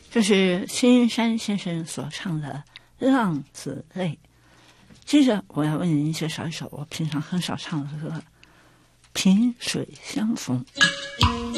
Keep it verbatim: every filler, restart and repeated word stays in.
这是青山先生所唱的《浪子泪》。接着我要为您介绍一首我平常很少唱的歌，《萍水相逢》。